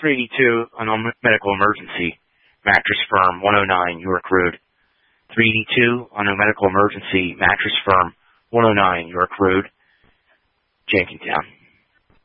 382 on medical emergency, Mattress Firm, 109, York Road. 382 on a medical emergency, Mattress Firm, 109, York Road, Jenkintown.